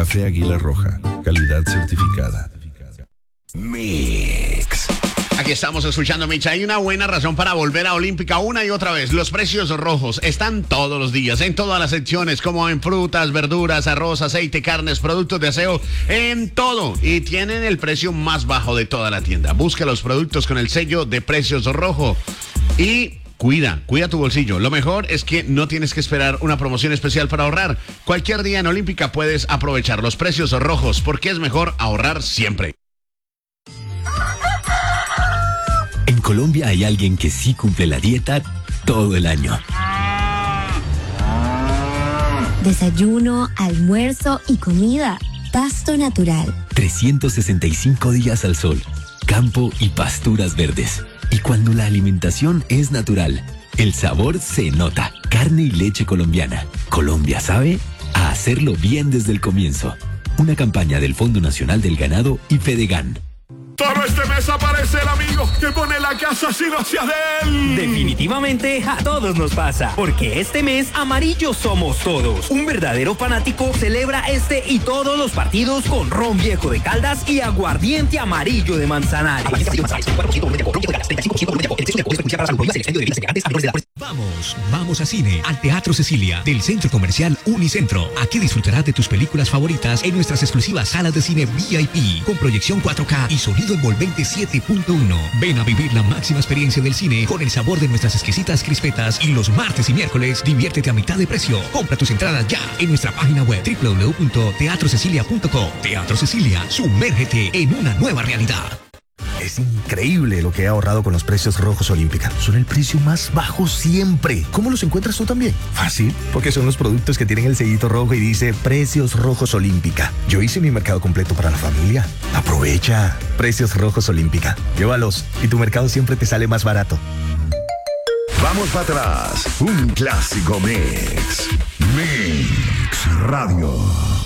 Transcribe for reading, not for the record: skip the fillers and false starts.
Café Águila Roja, calidad certificada. Mix. Aquí estamos escuchando Mix. Hay una buena razón para volver a Olímpica una y otra vez. Los precios rojos están todos los días, en todas las secciones, como en frutas, verduras, arroz, aceite, carnes, productos de aseo, en todo. Y tienen el precio más bajo de toda la tienda. Busca los productos con el sello de precios rojo. Y cuida tu bolsillo. Lo mejor es que no tienes que esperar una promoción especial para ahorrar. Cualquier día en Olímpica puedes aprovechar los precios rojos, porque es mejor ahorrar siempre. En Colombia hay alguien que sí cumple la dieta todo el año. Desayuno, almuerzo y comida. Pasto natural. 365 días al sol, campo y pasturas verdes. Y cuando la alimentación es natural, el sabor se nota. Carne y leche colombiana. Colombia sabe a hacerlo bien desde el comienzo. Una campaña del Fondo Nacional del Ganado y Fedegan. Todo este mes aparece el amigo que pone la casa sin hacia de él. Definitivamente a todos nos pasa, porque este mes amarillos somos todos. Un verdadero fanático celebra este y todos los partidos con ron viejo de Caldas y aguardiente amarillo de Manzanares. Vamos a cine, al Teatro Cecilia, del Centro Comercial Unicentro. Aquí disfrutarás de tus películas favoritas en nuestras exclusivas salas de cine VIP, con proyección 4K y sonido envolvente 7.1. Ven a vivir la máxima experiencia del cine con el sabor de nuestras exquisitas crispetas, y los martes y miércoles diviértete a mitad de precio. Compra tus entradas ya en nuestra página web www.teatrocecilia.com. Teatro Cecilia, sumérgete en una nueva realidad. Es increíble lo que he ahorrado con los precios rojos Olímpica. Son el precio más bajo siempre. ¿Cómo los encuentras tú también? Fácil, porque son los productos que tienen el sellito rojo y dice Precios Rojos Olímpica. Yo hice mi mercado completo para la familia. Aprovecha. Precios Rojos Olímpica. Llévalos y tu mercado siempre te sale más barato. Vamos para atrás. Un clásico mix. Mix Radio.